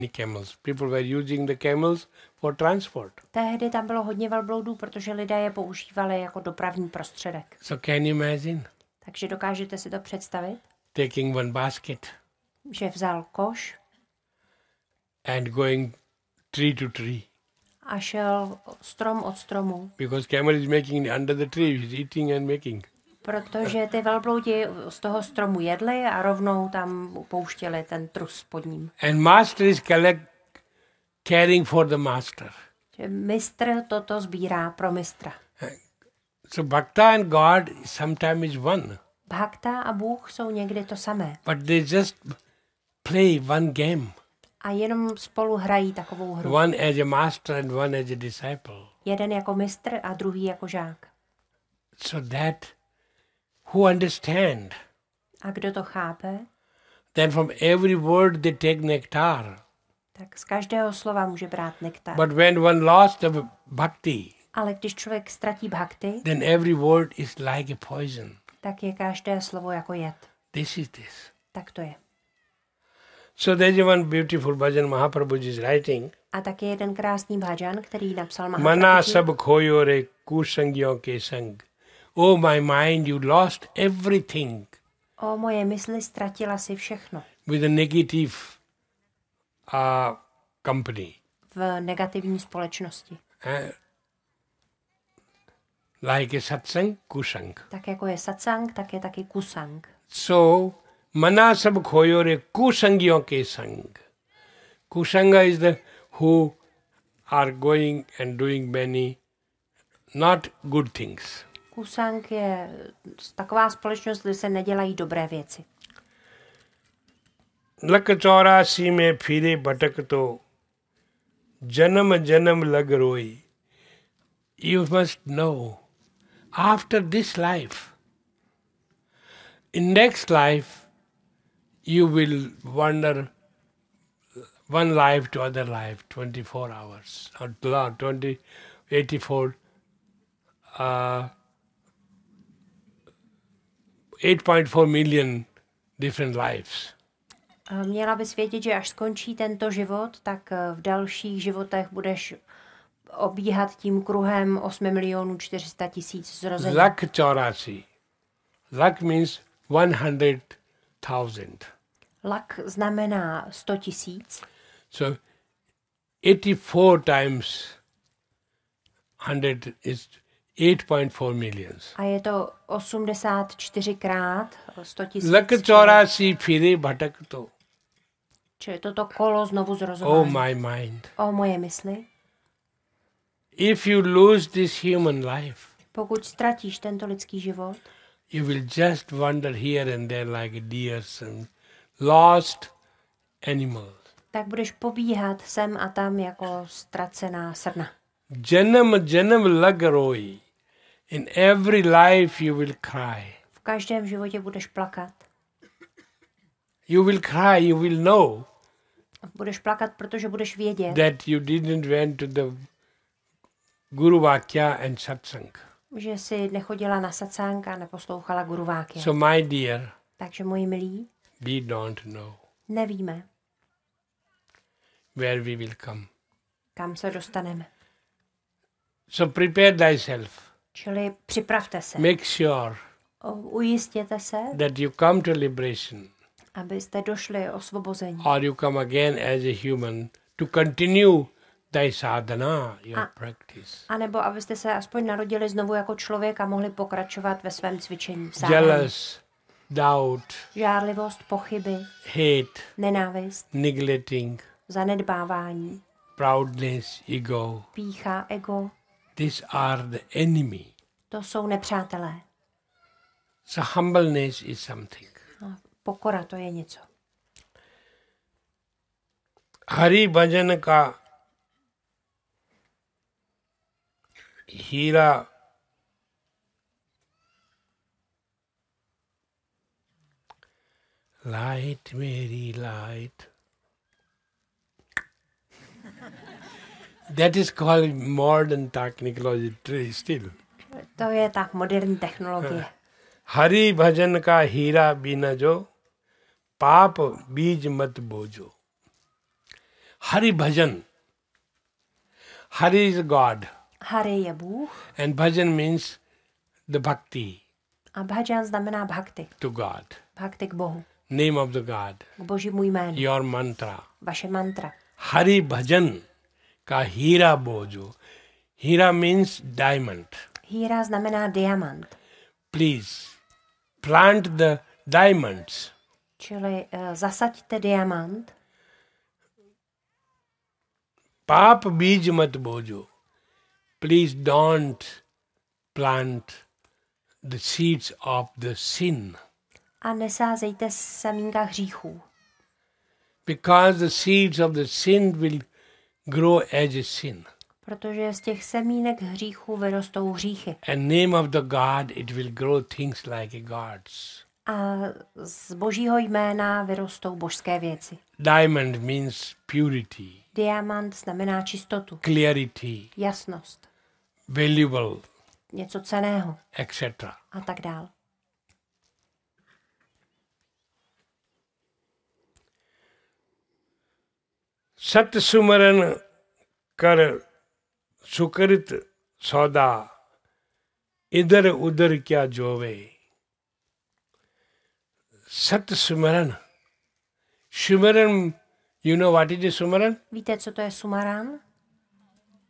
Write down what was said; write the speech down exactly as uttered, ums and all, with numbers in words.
camels. People were using the camels for transport. Tehdy tam bylo hodně velbloudů, protože lidé je používali jako dopravní prostředek. So can you imagine? Takže dokážete si to představit? Taking one basket Že vzal koš and going tree to tree. a šel strom od stromu. Because camel is making under the tree, he's eating and making. Protože ty velbloudi z toho stromu jedli a rovnou tam pouštěli ten trus pod ním. And master is collect, caring for the master. Že mistr toto sbírá pro mistra. So bhakta and God sometimes is one. Bhakta a Bůh jsou někdy to samé. But they just play one game. A jenom spolu hrají takovou hru. One as a master and one as a disciple. Jeden jako mistr a druhý jako žák. So that who understand, A kdo to chápe, then from every word they take nectar. tak z každého slova může brát nektar. But when one lost the bhakti, Ale když člověk ztratí bhakti, then every word is like a poison. tak je každé slovo jako jed. This is this. Tak to je. So there is one beautiful bhajan Mahaprabhuji is writing. A tak je jeden krásný bhajan, který napsal Mana Mahaprabhuji. sab khoyo re kusangyon ke sang. Oh my mind, you lost everything O moje mysli, ztratila si všechno with a negative uh, company. v negativní společnosti. Uh, like a satsang, kusang. Tak jako je satsang, tak je taky kusang. So, mana sab khoyo re kusangyon ke sang. Kusanga is the who are going and doing many not good things. Kusang je taková společnost, kde se nedělají dobré věci. Luck चौरासी में फिरे भटक तो जन्म जन्म लग रोई. You must know, after this life, in next life, you will wander one life to other life, twenty-four hours, or twenty, eighty-four, uh, eight point four million different lives. Měla bys vědět, že až skončí tento život, tak v dalších životech budeš obíhat tím kruhem osm milionů čtyři sta tisíc zrození. Lakh chaurasi. Lakh means one hundred thousand. Lak znamená sto tisíc. So eighty-four times hundred is eight point four millions. A je to osmdesát čtyři krát sto tisíc. Lakh chaurasi phire bhatak to. Čili toto kolo znovu zrozování. Oh my mind. O moje mysli. If you lose this human life, Pokud ztratíš tento lidský život, you will just wander here and there like a deer and lost animals. tak budeš pobíhat sem a tam jako ztracená srna. Janam janam lag roi. In every life you will cry. V každém životě budeš plakat. You will cry, you will know Budeš plakat, protože budeš vědět, that you didn't went to the Guru Vakya and Satsang. že jsi nechodila na satsang a neposlouchala Guru Vákya. So my dear, Takže moji milí, we don't know nevíme, where we will come. kam se dostaneme. So prepare thyself. Čili připravte se. Make sure O, ujistěte se, that you come to liberation abyste došli osvobození. or you come again as a human to continue thy sadhana, your A- practice. A nebo abyste se aspoň narodili znovu jako člověk a mohli pokračovat ve svém cvičení. V sádání. Jealous, doubt, Žárlivost, pochyby, hate, nenávist, neglecting, zanedbávání, proudness, ego. pýcha, ego. These are the enemy. To jsou nepřátelé. So humbleness is something. No, pokora to je něco. Hari भजन का हीरा लाइट मेरी light. That is called modern technology still. To je ta moderní technologie. Hari भजन का हीरा बिना जो पाप बीज मत बोझो. Hari Bhajan. Hari is God. Hari je Bůh And Bhajan means the bhakti a bhajan znamená bhakti. to God. Bhakti k Bohu, Name of the God. k božímu jménu. Your mantra. Vaše mantra. Hari Bhajan ka hira bojo. Hira means diamond. Híra znamená diamant, Please plant the diamonds. čili uh, zasaďte diamant. Paap bij mat bojo. Please don't plant the seeds of the sin. A nesázejte semínka hříchů, Because the seeds of the sin will grow as a sin. protože z těch semínek hříchů vyrostou hříchy. And name of the God, it will grow things like a gods. A z božího jména vyrostou božské věci. Diamond means purity, Diamant znamená čistotu, clarity, jasnost, valuable, něco cenného et cetera. a tak dál. सत सुमरन कर सुकृत सौदा इधर उधर क्या जोवे. Sat Sumaran. Sumaran, you know what is a Sumaran? Víte, co to je sumaran?